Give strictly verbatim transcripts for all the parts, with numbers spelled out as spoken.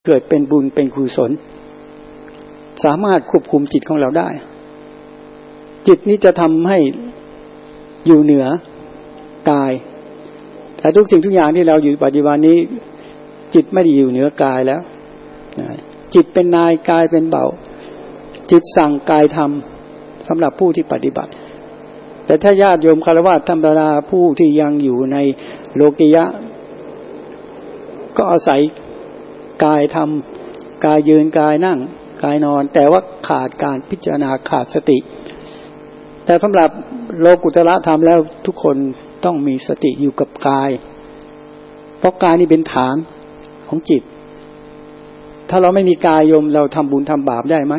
เกิดเป็นบุญเป็นกุศลสามารถควบคุมจิตของเราได้จิตนี้จะทำให้อยู่เหนือกายแต่ทุกสิ่งทุกอย่างที่เราอยู่ปัจจุบันนี้จิตไม่ได้อยู่เหนือกายแล้วจิตเป็นนายกายเป็นเบาจิตสั่งกายทำสำหรับผู้ที่ปฏิบัติแต่ถ้าญาติโยมคฤหัสถ์ธรรมดาผู้ที่ยังอยู่ในโลกิยะก็อาศัยกายทำกายยืนกายนั่งกายนอนแต่ว่าขาดการพิจารณาขาดสติแต่สำหรับโลกุตระธรรมแล้วทุกคนต้องมีสติอยู่กับกายเพราะกายนี่เป็นฐานของจิตถ้าเราไม่มีกายโยมเราทำบุญทำบาปได้ไหม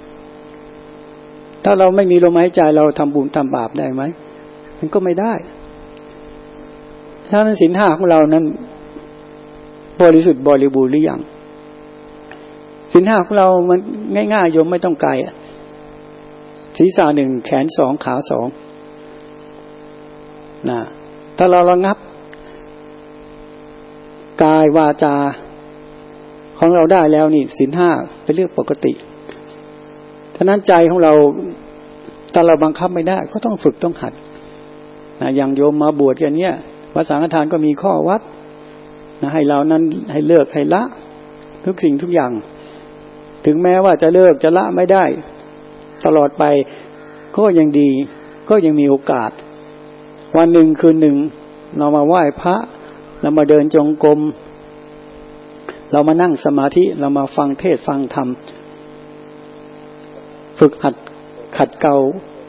ถ้าเราไม่มีลมหายใจเราทำบุญทำบาปได้ไหมมันก็ไม่ได้ถ้านั้นศีลห้าของเรานั้นบริสุทธิ์บริบูรณ์หรือยังศีลห้าของเรามันง่ายๆโยมไม่ต้องไกลศีรษะหนึ่งแขนสองขาสองนะถ้าเราระงับกายวาจาของเราได้แล้วนี่ศีลห้าเป็นเรื่องปกติฉะนั้นใจของเราถ้าเราบังคับไม่ได้ก็ต้องฝึกต้องหัดนะอย่างโยมมาบวชกันเนี้ยวัดสังฆทานก็มีข้อวัดนะให้เรานั้นให้เลิกให้ละทุกสิ่งทุกอย่างถึงแม้ว่าจะเลิกจะละไม่ได้ตลอดไปก็ยังดีก็ยังมีโอกาสวันหนึ่งคืนหนึ่งเรามาไหว้พระเรามาเดินจงกรมเรามานั่งสมาธิเรามาฟังเทศน์ฟังธรรมฝึกหัดขัดเกลา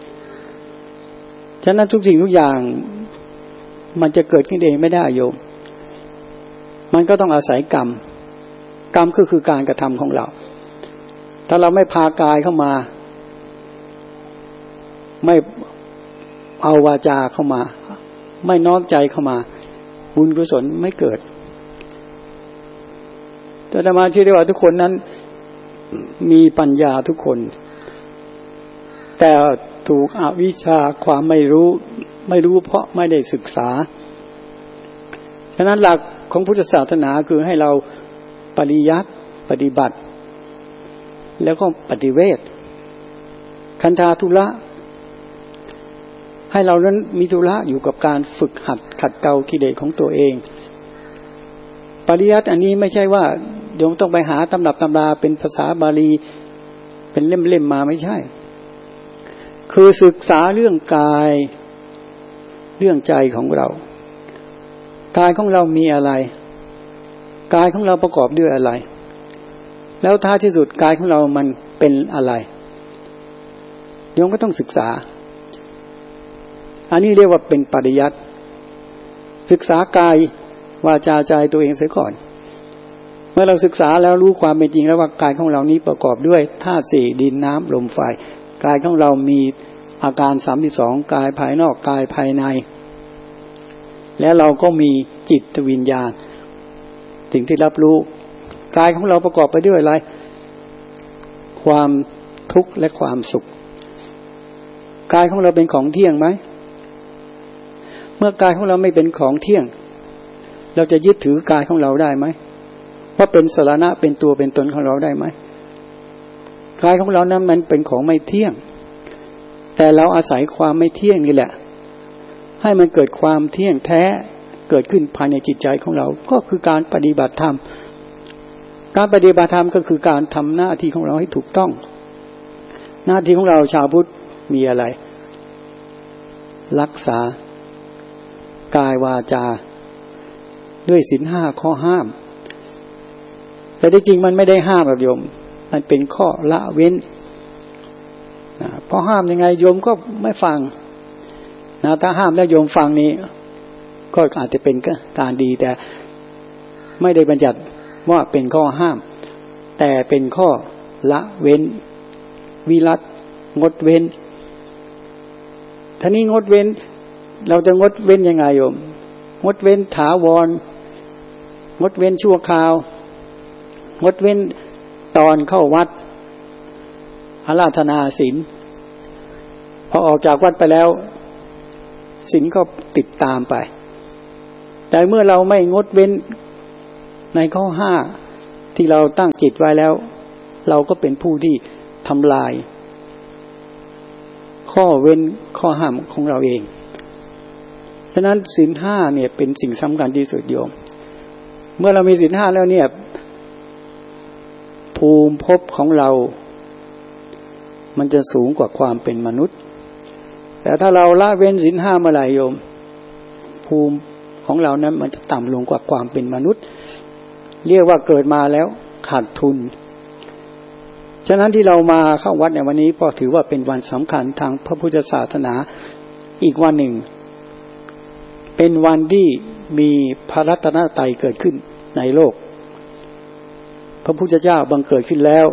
ฉะนั้นทุกสิ่งทุกอย่างมันจะเกิดขึ้นเองไม่ได้โยมมันก็ต้องอาศัยกรรมกรรมก็คือการกระทำของเราถ้าเราไม่พากายเข้ามาไม่เอาวาจาเข้ามาไม่น้อมใจเข้ามาบุญกุศลไม่เกิดแต่ธรรมะเชื่อได้ว่าทุกคนนั้นมีปัญญาทุกคนแต่ถูกอวิชชาความไม่รู้ไม่รู้เพราะไม่ได้ศึกษาฉะนั้นหลักของพุทธศาสนาคือให้เราปริยัติปฏิบัติแล้วก็ปฏิเวทคันธาธุระให้เรานั้นมีธุระอยู่กับการฝึกหัดขัดเกลากิเลสของตัวเองปริยัติอันนี้ไม่ใช่ว่าโยมต้องไปหาตำรับตำราเป็นภาษาบาลีเป็นเล่มๆมาไม่ใช่คือศึกษาเรื่องกายเรื่องใจของเรากายของเรามีอะไรกายของเราประกอบด้วยอะไรแล้วท้ายที่สุดกายของเรามันเป็นอะไรโยมก็ต้องศึกษาอันนี้เรียกว่าเป็นปริยัติศึกษากายวาจาใจตัวเองเสียก่อนเมื่อเราศึกษาแล้วรู้ความเป็นจริงแล้วว่ากายของเรานี้ประกอบด้วยธาตุสี่ดินน้ำลมไฟกายของเรามีอาการสามสิบสองกายภายนอกกายภายในและเราก็มีจิตวิญญาณสิ่งที่รับรู้กายของเราประกอบไปด้วยอะไรความทุกข์และความสุขกายของเราเป็นของเที่ยงไหมเมื่อกายของเราไม่เป็นของเที่ยงเราจะยึดถือกายของเราได้ไหมว่าเป็นสรณะเป็นตัวเป็นตนของเราได้ไหมกายของเรานั้นมันเป็นของไม่เที่ยงแต่เราอาศัยความไม่เที่ยงนี่แหละให้มันเกิดความเที่ยงแท้เกิดขึ้นภายในจิตใจของเราก็คือการปฏิบัติธรรมการปฏิบัติธรรมก็คือการทำหน้าที่ของเราให้ถูกต้องหน้าที่ของเราชาวพุทธมีอะไรรักษากายวาจาด้วยศีลห้าข้อห้ามแต่ที่จริงมันไม่ได้ห้ามแบบโยมมันเป็นข้อละเว้นนะพอห้ามยังไงโยมก็ไม่ฟังนะถ้าห้ามแล้วโยมฟังนี้ก็อาจจะเป็นการดีแต่ไม่ได้บัญญัติว่าเป็นข้อห้ามแต่เป็นข้อละเว้นวิรัตงดเว้นท่านี้งดเว้นเราจะงดเว้นยังไงโยมงดเว้นถาวรงดเว้นชั่วคราวงดเว้นตอนเข้าวัดอาราธนาศีลพอออกจากวัดไปแล้วศีลก็ติดตามไปแต่เมื่อเราไม่งดเว้นในข้อห้าที่เราตั้งจิตไว้แล้วเราก็เป็นผู้ที่ทำลายข้อเว้นข้อห้ามของเราเองฉะนั้นศีลห้าเนี่ยเป็นสิ่งสำคัญที่สุดโยมเมื่อเรามีศีลห้าแล้วเนี่ยภูมิภพของเรามันจะสูงกว่าความเป็นมนุษย์แต่ถ้าเราละเว้นศีลห้าเมื่อไหร่โยมภูมิของเรานั้นมันจะต่ำลงกว่าความเป็นมนุษย์เรียกว่าเกิดมาแล้วขาดทุนฉะนั้นที่เรามาเข้าวัดในวันนี้ก็ถือว่าเป็นวันสำคัญทางพระพุทธศาสนาอีกวันหนึ่งเป็นวันที่มีพระรัตนตรัยเกิดขึ้นในโลกพระพุทธเจ้าบังเกิดขึ้นแล้ว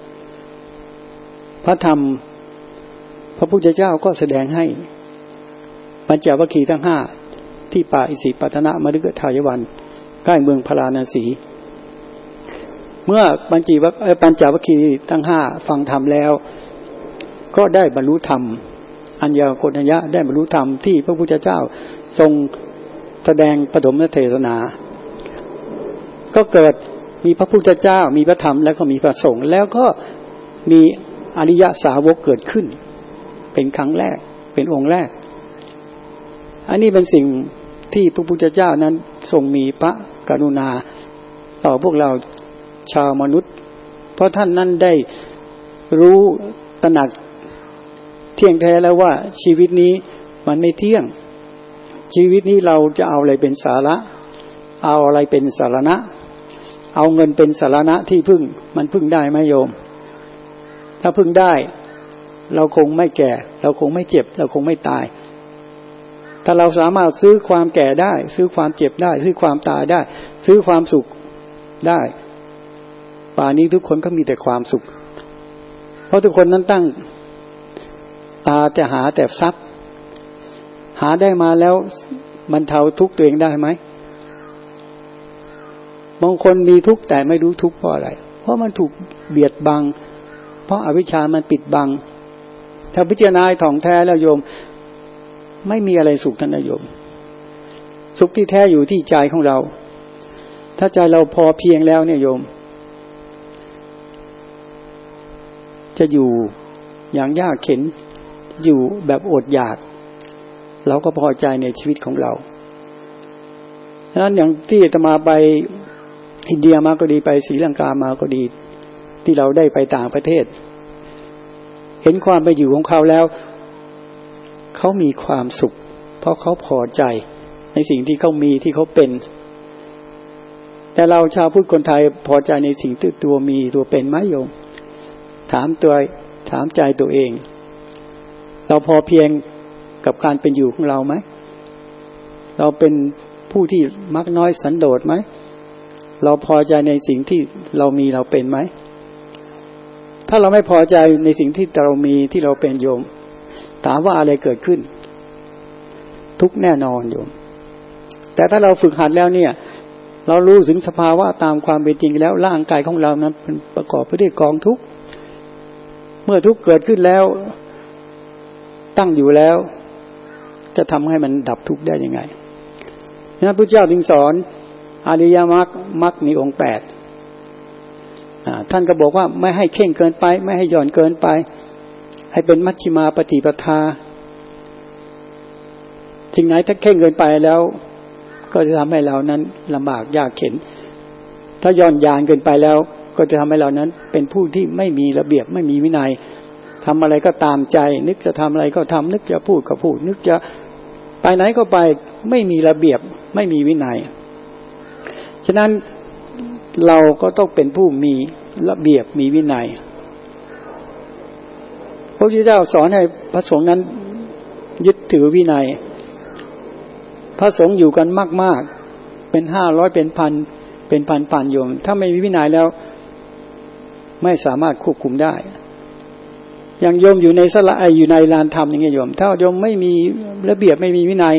พระธรรมพระพุทธเจ้าก็แสดงให้ปัญจวัคคีย์ทั้งห้าที่ป่าอิสิปตนมฤคทายวันใกล้เมืองพาราณสีเมื่อปัญจวัคปัญจวัคคีย์ทั้งห้าฟังธรรมแล้วก็ได้บรรลุธรรมอัญญโกณัญญะได้บรรลุธรรมที่พระพุทธเจ้าทรงแสดงปฐมเทศนาก็เกิดมีพระพุทธเจ้ามีพระธรรมแล้วก็มีพระสงฆ์แล้วก็มีอริยสาวกเกิดขึ้นเป็นครั้งแรกเป็นองค์แรกอันนี้เป็นสิ่งที่พระพุทธเจ้านั้นทรงมีพระกรุณาต่อพวกเราชาวมนุษย์เพราะท่านนั้นได้รู้ตระหนักเที่ยงแท้แล้วว่าชีวิตนี้มันไม่เที่ยงชีวิตนี้เราจะเอาอะไรเป็นสาระเอาอะไรเป็นสารณะเอาเงินเป็นสารณะที่พึ่งมันพึ่งได้ไหมโยมถ้าพึ่งได้เราคงไม่แก่เราคงไม่เจ็บเราคงไม่ตายถ้าเราสามารถซื้อความแก่ได้ซื้อความเจ็บได้ซื้อความตายได้ซื้อความสุขได้ป่านนี้ทุกคนก็มีแต่ความสุขเพราะทุกคนนั้นตั้งตาแต่หาแต่ทรัพย์หาได้มาแล้วบรรเทาทุกข์ตัวเองได้ไหมบางคนมีทุกข์แต่ไม่รู้ทุกข์เพราะอะไรเพราะมันถูกเบียดบังเพราะอวิชชามันปิดบังถ้าพิจารณาถ่องแท้แล้วโยมไม่มีอะไรสุขท่านนะโยมสุขที่แท้อยู่ที่ใจของเราถ้าใจเราพอเพียงแล้วเนี่ยโยมจะอยู่อย่างยากเข็ญอยู่แบบอดอยากเราก็พอใจในชีวิตของเราฉะนั้นอย่างที่อาตมาไปอินเดียมาก็ดีไปศรีลังกามาก็ดีที่เราได้ไปต่างประเทศเห็นความไปอยู่ของเขาแล้วเขามีความสุขเพราะเขาพอใจในสิ่งที่เขามีที่เขาเป็นแต่เราชาวพุทธคนไทยพอใจในสิ่งที่ตัวมีตัวเป็นไหมโยมถามตัวถามใจตัวเองเราพอเพียงกับการเป็นอยู่ของเราไหมเราเป็นผู้ที่มักน้อยสันโดษไหมเราพอใจในสิ่งที่เรามีเราเป็นไหมถ้าเราไม่พอใจในสิ่งที่เรามีที่เราเป็นโยมถามว่าอะไรเกิดขึ้นทุกแน่นอนโยมแต่ถ้าเราฝึกหัดแล้วเนี่ยเรารู้ถึงสภาวะตามความเป็นจริงแล้วร่างกายของเรานั้นเป็นประกอบไปด้วยกองทุกข์เมื่อทุกข์เกิดขึ้นแล้วตั้งอยู่แล้วจะทำให้มันดับทุกข์ได้ยังไงฉะนั้นพระเจ้าจึงสอนอริยมรรคมรรคมีองค์แปดท่านก็บอกว่าไม่ให้เข่งเกินไปไม่ให้หย่อนเกินไปให้เป็นมัชฌิมาปฏิปทาสิ่งไหนถ้าเข่งเกินไปแล้วก็จะทำให้เรานั้นลำบากยากเข็ญถ้าย่อนยานเกินไปแล้วก็จะทำให้เรานั้นเป็นผู้ที่ไม่มีระเบียบไม่มีวินัยทำอะไรก็ตามใจนึกจะทำอะไรก็ทำนึกจะพูดก็พูดนึกจะไปไหนก็ไปไม่มีระเบียบไม่มีวินัยฉะนั้นเราก็ต้องเป็นผู้มีระเบียบมีวินัยพระพุทธเจ้าสอนให้พระสงฆ์นั้นยึดถือวินัยพระสงฆ์อยู่กันมากๆเป็นห้าร้อยเป็นพันเป็นพันพันโยมถ้าไม่มีวินัยแล้วไม่สามารถควบคุมได้อย่างโยมอยู่ในสละไออยู่ในลานธรรมอย่างเงี้ยโยมถ้าโยมไม่มีระเบียบไม่มีวินัย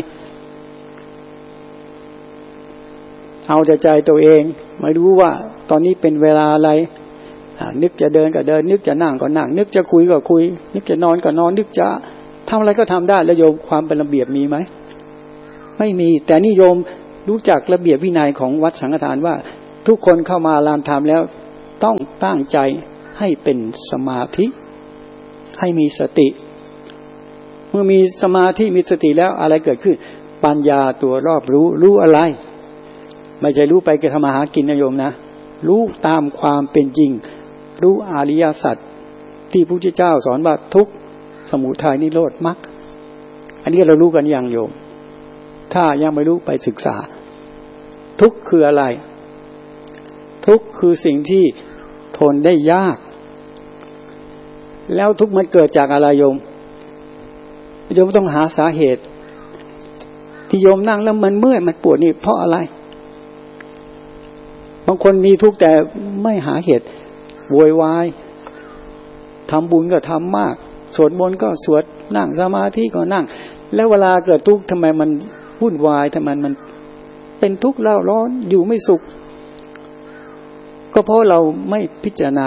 เอาแต่ใจตัวเองไม่รู้ว่าตอนนี้เป็นเวลาอะไรนึกจะเดินก็เดินนึกจะนั่งก็นั่งนึกจะคุยก็คุยนึกจะนอนก็นอนนึกจะทำอะไรก็ทำได้แล้วโยมความเป็นระเบียบมีไหม ไม่มีแต่นิยมรู้จักระเบียบวินัยของวัดสังฆทานว่าทุกคนเข้ามาลานธรรมแล้วต้องตั้งใจให้เป็นสมาธิให้มีสติเมื่อมีสมาธิมีสติแล้วอะไรเกิดขึ้นปัญญาตัวรอบรู้รู้อะไรไม่ใช่รู้ไปกระทำมาหากินนะโยมนะรู้ตามความเป็นจริงรู้อริยสัจที่พระพุทธเจ้าสอนว่าทุกข์สมุทัยนิโรธมรรคอันนี้เรารู้กันอย่างโยมถ้ายังไม่รู้ไปศึกษาทุกข์คืออะไรทุกข์คือสิ่งที่ทนได้ยากแล้วทุกข์มันเกิดจากอะไรโยมโยมต้องหาสาเหตุที่โยมนั่งแล้วมันเมื่อยมันปวดนี่เพราะอะไรบางคนมีทุกข์แต่ไม่หาเหตุโวยวายทำบุญก็ทำมากสวดมนต์ก็สวดนั่งสมาธิก็นั่งแล้วเวลาเกิดทุกข์ทำไมมันวุ่นวายทำไมมันเป็นทุกข์เล่าร้อนอยู่ไม่สุขก็เพราะเราไม่พิจารณา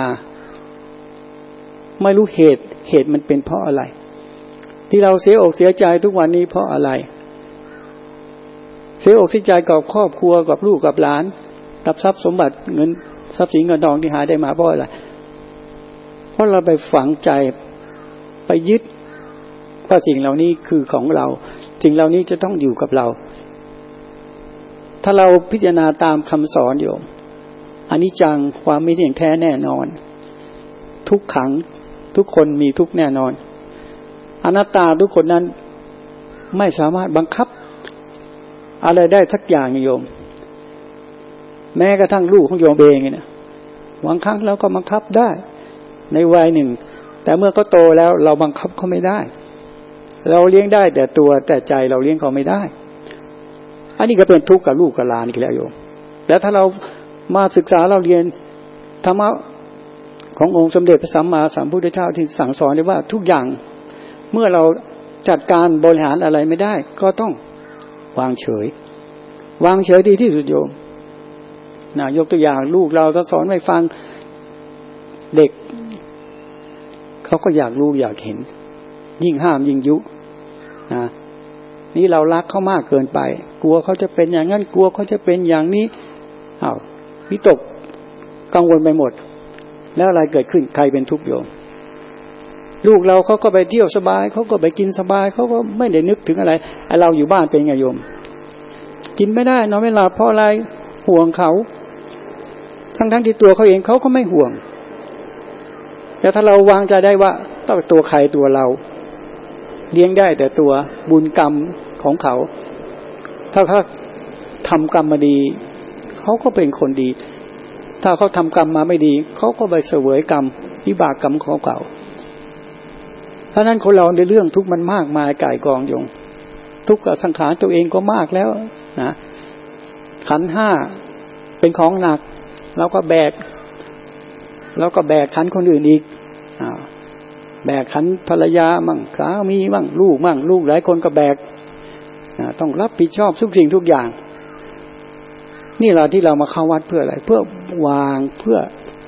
ไม่รู้เหตุเหตุมันเป็นเพราะอะไรที่เราเสียอกเสียใจทุกวันนี้เพราะอะไรเสียอกเสียใจกับครอบครัวกับลูกกับหลานกับทรัพย์สมบัติเงินทรัพย์สินเงินทองที่หาได้มาเพราะอะไรเพราะเราไปฝังใจไปยึดว่าสิ่งเหล่านี้คือของเราสิ่งเหล่านี้จะต้องอยู่กับเราถ้าเราพิจารณาตามคำสอนโยมอนิจจังความไม่เที่ยงแท้แน่นอนทุกขังทุกคนมีทุกแน่นอนอนัตตาทุกคนนั้นไม่สามารถบังคับอะไรได้สักอย่างโยมแม้กระทั่งลูกของโยมเองเนี่ยบางครั้งเราก็บังคับได้ในวัยหนึ่งแต่เมื่อเขาโตแล้วเราบังคับเขาไม่ได้เราเลี้ยงได้แต่ตัวแต่ใจเราเลี้ยงเขาไม่ได้อันนี้ก็เป็นทุกข์กับลูกกับหลานอีกแล้วโยมแต่ถ้าเรามาศึกษาเราเรียนธรรมะขององค์สมเด็จพระสัมมาสัมพุทธเจ้าที่สั่งสอนไว้ว่าทุกอย่างเมื่อเราจัดการบริหารอะไรไม่ได้ก็ต้องวางเฉยวางเฉยดีที่สุดโยมนะยกตัวอย่างลูกเราก็สอนไม่ฟังเด็กเขาก็อยากรู้อยากเห็นยิ่งห้ามยิ่งยุนะนี่เรารักเขามากเกินไปกลัวเขาจะเป็นอย่างนั้นกลัวเขาจะเป็นอย่างนี้อ้าววิตกกังวลไปหมดแล้วอะไรเกิดขึ้นใครเป็นทุกข์โยมลูกเราเขาก็ไปเที่ยวสบายเขาก็ไปกินสบายเขาก็ไม่ได้นึกถึงอะไรไอ้เราอยู่บ้านเป็นไงโยมกินไม่ได้นอนไม่หลับเพราะอะไรห่วงเขาทั้งๆที่ตัวเขาเองเขาก็ไม่ห่วงแต่ถ้าเราวางใจได้ว่าต้องตัวใครตัวเราเลี้ยงได้แต่ตัวบุญกรรมของเขาถ้าเขาทำกรรมมาดีเขาก็เป็นคนดีถ้าเขาทำกรรมมาไม่ดีเขาก็ไปเสวยกรรมวิบากกรรมของเขาเพราะนั้นคนเราในเรื่องทุกข์มันมากมายก่ายกองโยงทุกข์กับสังขารตัวเองก็มากแล้วนะขันธ์ห้าเป็นของหนักเราก็แบกแล้วก็แบกขันธ์คนอื่นอีกอ้าวแบกขันธ์ภรรยามั่งสามีมั่งลูกมั่งลูกหลายคนก็แบกต้องรับผิดชอบทุกสิ่งทุกอย่างนี่แหละที่เรามาเข้าวัดเพื่ออะไรเพื่อวางเพื่อ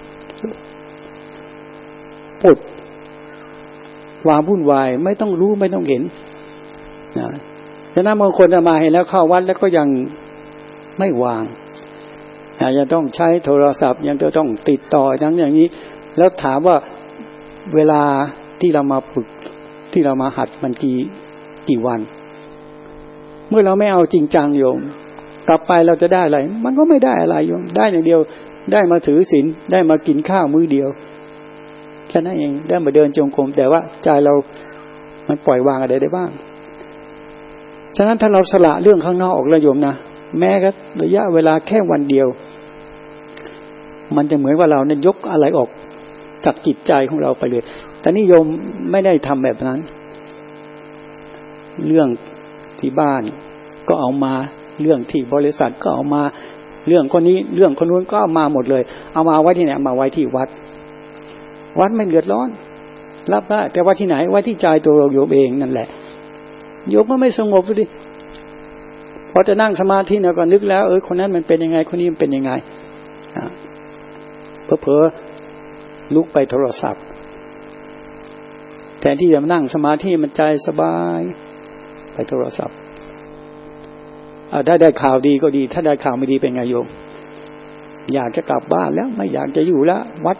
ปลดวางวุ่นวายไม่ต้องรู้ไม่ต้องเห็นนะฉะนั้นบางคนมาเห็นแล้วเข้าวัดแล้วก็ยังไม่วางยังต้องใช้โทรศัพท์ยังจะต้องติดต่ออย่างอย่างนี้แล้วถามว่าเวลาที่เรามาฝึกที่เรามาหัดมันกี่กี่วันเมื่อเราไม่เอาจริงจังโยมกลับไปเราจะได้อะไรมันก็ไม่ได้อะไรโยมได้อย่างเดียวได้มาถือศีลได้มากินข้าวมื้อเดียวแค่นั้นเองได้มาเดินจงกรมแต่ว่าใจเรามันปล่อยวางอะไรได้บ้างฉะนั้นถ้าเราสละเรื่องข้างนอกออกแล้วโยมนะแม้ก็ระยะเวลาแค่วันเดียวมันจะเหมือนว่าเราเนี่ยยกอะไรออกจากจิตใจของเราไปเลยแต่นี่โยมไม่ได้ทำแบบนั้นเรื่องที่บ้านก็เอามาเรื่องที่บริษัทก็เอามาเรื่องคนนี้เรื่องคนนู้นก็เอามาหมดเลยเอามาไว้ที่ไหนมาไว้ที่วัดวัดไม่เดือดร้อนรับได้แต่ว่าที่ไหนไว้ที่ใจตัวเราโยมเองนั่นแหละโยมก็ไม่สงบดิพอจะนั่งสมาธิเนี่ยก็นึกแล้วเออคนนั้นมันเป็นยังไงคนนี้มันเป็นยังไงเผลอๆลุกไปโทรศัพท์แทนที่จะนั่งสมาธิมันใจสบายไปโทรศัพท์ได้ได้ข่าวดีก็ดีถ้าได้ข่าวไม่ดีเป็นไงโยมอยากจะกลับบ้านแล้วไม่อยากจะอยู่แล้ววัด